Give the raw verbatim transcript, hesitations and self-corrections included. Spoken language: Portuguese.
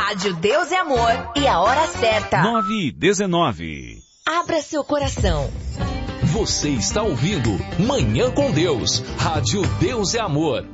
Rádio Deus é Amor e a hora certa. nove e dezenove. Abra seu coração. Você está ouvindo Manhã com Deus. Rádio Deus é Amor.